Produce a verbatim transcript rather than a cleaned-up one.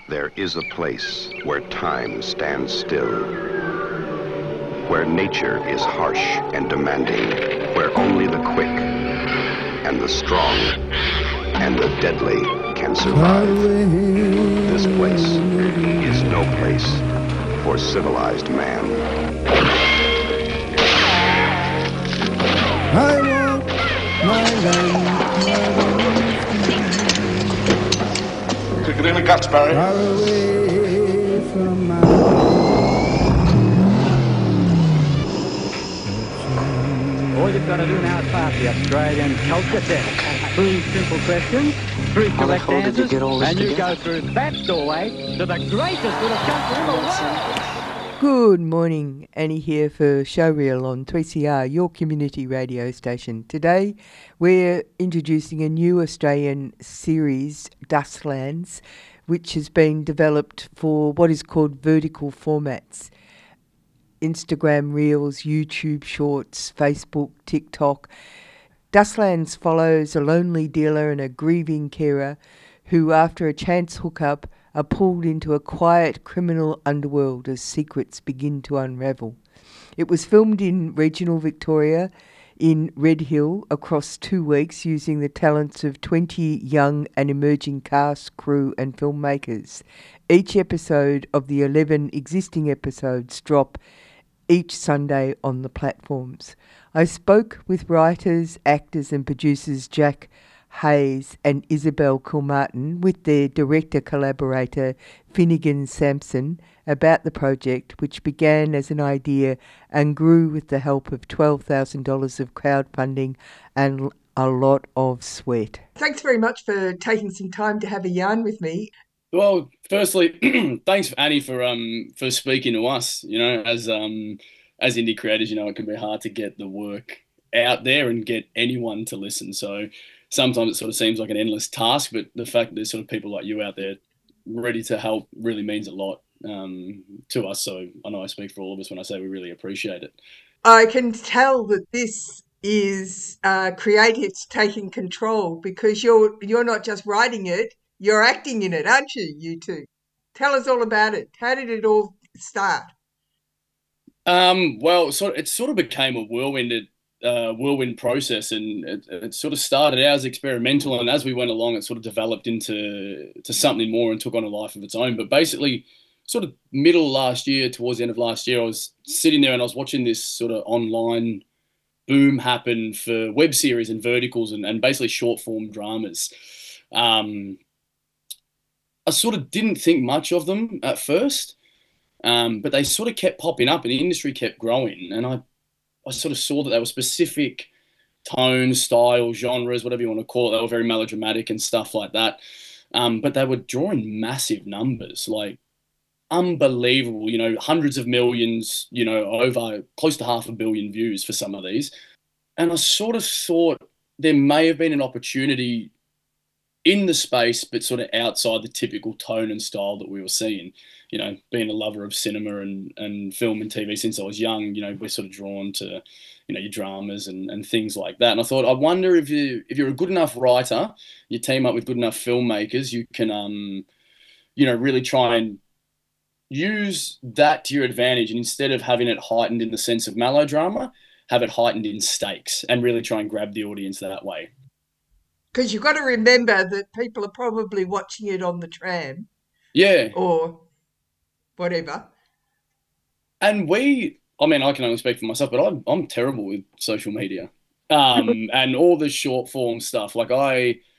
There is a place where time stands still, where nature is harsh and demanding, where only the quick and the strong and the deadly can survive. This place is no place for civilized man. I want my land. Kick it in the guts, Barry. Far away from my All you've got to do now is pass the Australian culture test. Three simple questions, three How the correct hell did you answers, get all this and you together? go through that doorway to the greatest little country in the world. Good morning, Annie here for Showreel on three C R, your community radio station. Today we're introducing a new Australian series, Dustlands, which has been developed for what is called vertical formats. Instagram Reels, YouTube Shorts, Facebook, TikTok. Dustlands follows a lonely dealer and a grieving carer who, after a chance hookup, are pulled into a quiet criminal underworld as secrets begin to unravel. It was filmed in regional Victoria in Red Hill across two weeks using the talents of twenty young and emerging cast, crew and filmmakers. Each episode of the eleven existing episodes drop each Sunday on the platforms. I spoke with writers, actors and producers Jack Hayes and Isabel Kilmartin with their director-collaborator Finnegan Sampson about the project, which began as an idea and grew with the help of twelve thousand dollars of crowdfunding and a lot of sweat. Thanks very much for taking some time to have a yarn with me. Well, firstly, thanks, Annie, for um for speaking to us. You know, as um as indie creators, you know, it can be hard to get the work out there and get anyone to listen. So sometimes it sort of seems like an endless task, but the fact that there's sort of people like you out there ready to help really means a lot um, to us. So I know I speak for all of us when I say we really appreciate it. I can tell that this is uh, creatives taking control because you're you're not just writing it, you're acting in it, aren't you, you two? Tell us all about it. How did it all start? Um, well, so it sort of became a whirlwind uh, whirlwind process, and it, it sort of started out as experimental, and as we went along, it sort of developed into to something more and took on a life of its own. But basically, sort of middle last year, towards the end of last year, I was sitting there and I was watching this sort of online boom happen for web series and verticals and, and basically short form dramas. Um, I sort of didn't think much of them at first. Um, but they sort of kept popping up and the industry kept growing. And I, I sort of saw that they were specific tones, styles, genres, whatever you want to call it. They were very melodramatic and stuff like that. Um, but they were drawing massive numbers, like unbelievable, you know, hundreds of millions, you know, over close to half a billion views for some of these. And I sort of thought there may have been an opportunity in the space, but sort of outside the typical tone and style that we were seeing. You know, being a lover of cinema and, and film and T V since I was young, you know, we're sort of drawn to, you know, your dramas and, and things like that. And I thought, I wonder if you if you're a good enough writer, you team up with good enough filmmakers, you can, um, you know, really try and use that to your advantage. And instead of having it heightened in the sense of melodrama, have it heightened in stakes and really try and grab the audience that way. Because you've got to remember that people are probably watching it on the tram. Yeah. Or whatever. And we, I mean, I can only speak for myself, but I'm, I'm terrible with social media um, and all the short form stuff. Like I,